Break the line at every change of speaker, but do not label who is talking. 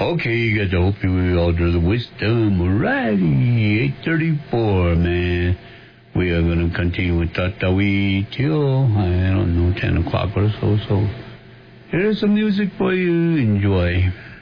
Okay, you guys, I hope you all do the wisdom. Alrighty, 8:34, man. We are going to continue with Tatawi till, I don't know, 10 o'clock or so. So here's some music for you. Enjoy.